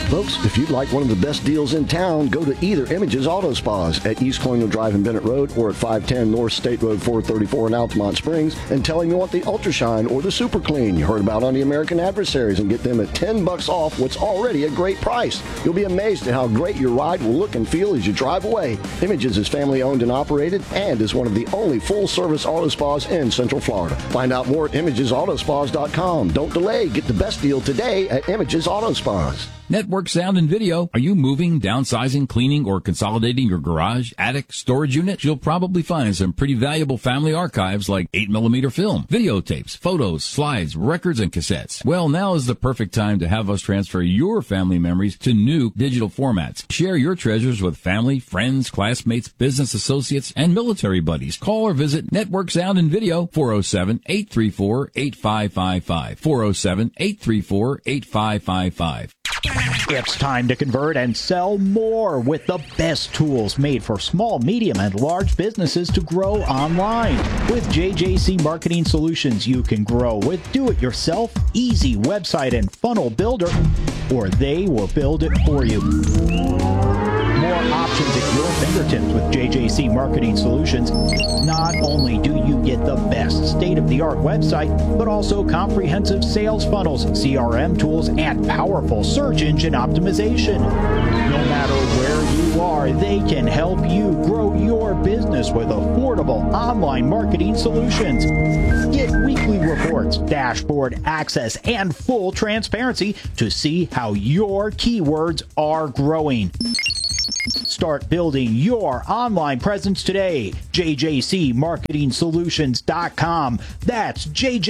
Folks, if you'd like one of the best deals in town, go to either Images Auto Spas at East Colonial Drive in Bennett Road or at 510 North State Road 434 in Altamont Springs and tell them you want the Ultra Shine or the Super Clean you heard about on the American Adversaries and get them at $10 off what's already a great price. You'll be amazed at how great your ride will look and feel as you drive away. Images is family owned and operated and is one of the only full-service auto spas in Central Florida. Find out more at ImagesAutospas.com. Don't delay. Get the best deal today at Images Auto Spas. Network Sound and Video. Are you moving, downsizing, cleaning, or consolidating your garage, attic, storage unit? You'll probably find some pretty valuable family archives like 8mm film, videotapes, photos, slides, records, and cassettes. Well, now is the perfect time to have us transfer your family memories to new digital formats. Share your treasures with family, friends, classmates, business associates, and military buddies. Call or visit Network Sound and Video, 407-834-8555, 407-834-8555. It's time to convert and sell more with the best tools made for small, medium, and large businesses to grow online. With JJC Marketing Solutions, you can grow with do-it-yourself, easy website and funnel builder, or they will build it for you. More options at your fingertips with JJC Marketing Solutions. Not only do you get the best state-of-the-art website, but also comprehensive sales funnels, CRM tools, and powerful search engine optimization. No matter where you are, they can help you grow your business with affordable online marketing solutions. Get weekly reports, dashboard access, and full transparency to see how your keywords are growing. Start building your online presence today. JJCMarketingSolutions.com. That's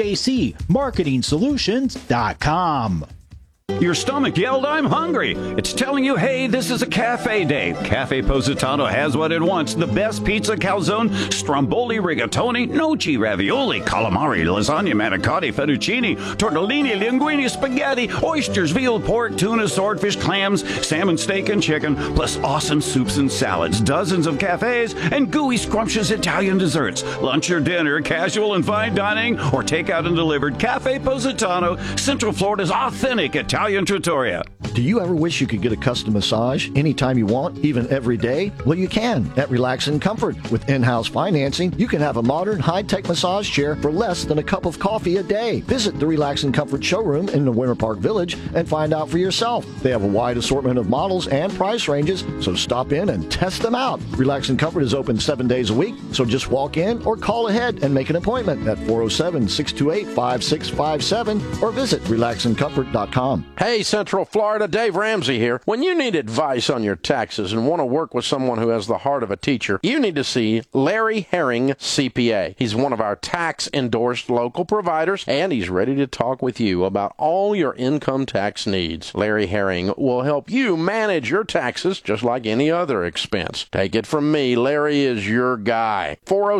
JJCMarketingSolutions.com. Your stomach yelled, "I'm hungry." It's telling you, hey, this is a cafe day. Cafe Positano has what it wants. The best pizza, calzone, stromboli, rigatoni, gnocchi, ravioli, calamari, lasagna, manicotti, fettuccine, tortellini, linguine, spaghetti, oysters, veal, pork, tuna, swordfish, clams, salmon, steak, and chicken, plus awesome soups and salads, dozens of cafes, and gooey, scrumptious Italian desserts. Lunch or dinner, casual and fine dining, or takeout and delivered. Cafe Positano, Central Florida's authentic Italian trattoria. Do you ever wish you could get a custom massage anytime you want, even every day? Well, you can at Relax and Comfort. With in-house financing, you can have a modern, high-tech massage chair for less than a cup of coffee a day. Visit the Relax and Comfort showroom in the Winter Park Village and find out for yourself. They have a wide assortment of models and price ranges, so stop in and test them out. Relax and Comfort is open 7 days a week, so just walk in or call ahead and make an appointment at 407-628-5657 or visit relaxandcomfort.com. Hey, Central Florida, Dave Ramsey here. When you need advice on your taxes and want to work with someone who has the heart of a teacher, you need to see Larry Herring, CPA. He's one of our tax-endorsed local providers, and he's ready to talk with you about all your income tax needs. Larry Herring will help you manage your taxes just like any other expense. Take it from me, Larry is your guy.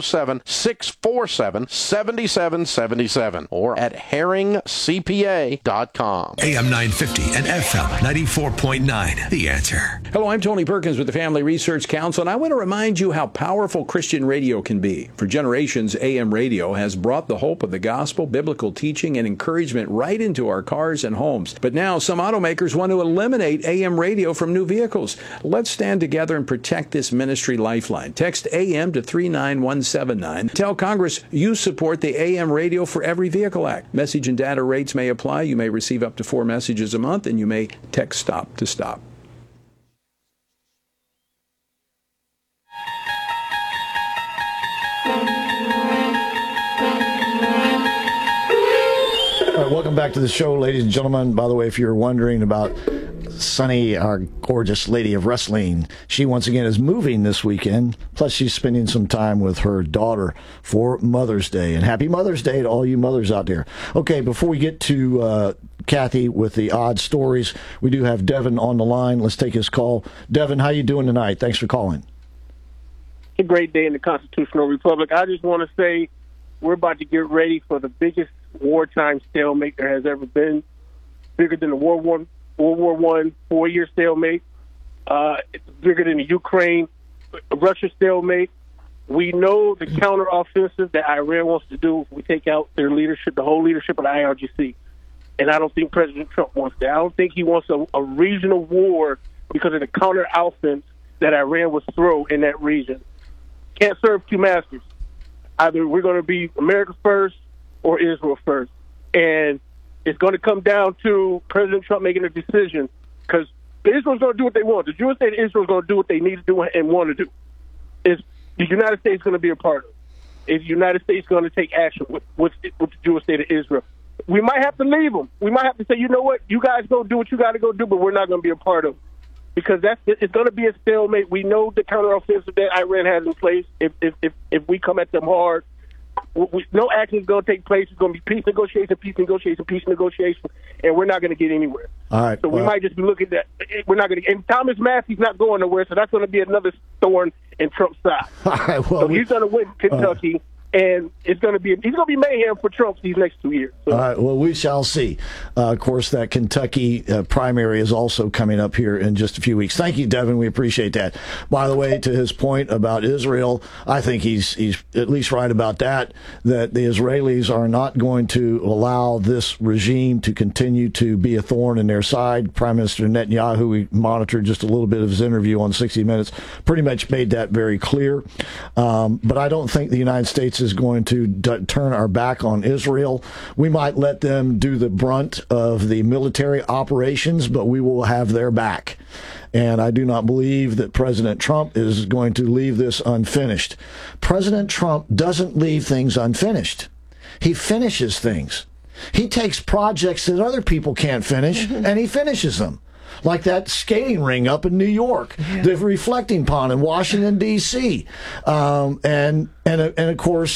407-647-7777 or at herringcpa.com. AM 950 and FM 94.9. The Answer. Hello, I'm Tony Perkins with the Family Research Council, and I want to remind you how powerful Christian radio can be. For generations, AM radio has brought the hope of the gospel, biblical teaching, and encouragement right into our cars and homes. But now some automakers want to eliminate AM radio from new vehicles. Let's stand together and protect this ministry lifeline. Text AM to 39179. Tell Congress you support the AM Radio for Every Vehicle Act. Message and data rates may apply. You may receive up to 4 messages a month, and you may text STOP to stop. All right, welcome back to the show, ladies and gentlemen. By the way, if you're wondering about Sunny, our gorgeous lady of wrestling, she once again is moving this weekend. Plus, she's spending some time with her daughter for Mother's Day. And happy Mother's Day to all you mothers out there. Okay, before we get to Kathy with the odd stories, we do have Devin on the line. Let's take his call. Devin, how you doing tonight? Thanks for calling. A great day in the Constitutional Republic. I just want to say we're about to get ready for the biggest wartime stalemate there has ever been, bigger than the World War I 4-year stalemate. It's bigger than the Ukraine-Russia stalemate. We know the counteroffensive that Iran wants to do if we take out their leadership, the whole leadership of the IRGC. And I don't think President Trump wants that. I don't think he wants a regional war because of the counter offense that Iran was throw in that region. Can't serve two masters. Either we're going to be America first or Israel first. And it's going to come down to President Trump making a decision, because Israel's going to do what they want. The Jewish state of Israel is going to do what they need to do and want to do. Is the United States going to be a part of it? Is the United States going to take action with the Jewish state of Israel? We might have to leave them. We might have to say, you know what, you guys go do what you got to go do, but we're not going to be a part of it. Because it's going to be a stalemate. We know the counteroffensive that Iran has in place. If we come at them hard, no action is going to take place. It's going to be peace negotiation, and we're not going to get anywhere. All right. So we might just be looking at that. We're not going to. And Thomas Massey's not going nowhere, so that's going to be another thorn in Trump's side. All right, well, so he's going to win Kentucky. And he's going to be mayhem for Trump these next 2 years. So. All right, well, we shall see. Of course, that Kentucky primary is also coming up here in just a few weeks. Thank you, Devin. We appreciate that. By the way, to his point about Israel, I think he's at least right about that the Israelis are not going to allow this regime to continue to be a thorn in their side. Prime Minister Netanyahu, we monitored just a little bit of his interview on 60 Minutes, pretty much made that very clear. But I don't think the United States is going to turn our back on Israel. We might let them do the brunt of the military operations, but we will have their back. And I do not believe that President Trump is going to leave this unfinished. President Trump doesn't leave things unfinished. He finishes things. He takes projects that other people can't finish, and he finishes them. Like that skating ring up in New York, the reflecting pond in Washington, D.C., and of course,